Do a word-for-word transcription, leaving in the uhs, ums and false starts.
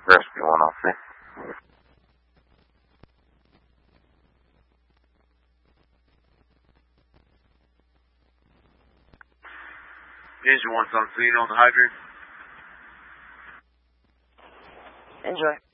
Rescue one oh six. Engine one seven, on the hydrant. Enjoy.